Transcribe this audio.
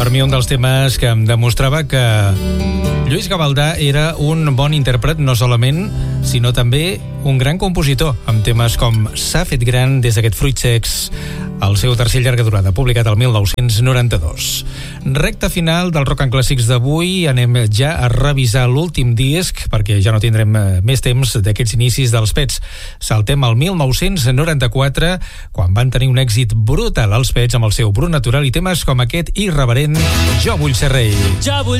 Per mi un dels temes que em demostrava que Lluís Gavaldà era un bon intèrpret no solament, sinó també un gran compositor, amb temes com S'ha fet gran des d'aquest Fruits secs, el seu tercer llarga durada, publicat el 1992. Recta final del Rock and Clàssics d'avui, anem ja a revisar l'últim disc, perquè ja no tindrem més temps d'aquests inicis dels Pets. Saltem al 1994, quan van tenir un èxit brutal els Pets amb el seu brut natural i temes com aquest irreverent Jo vull ser rei. Jo vull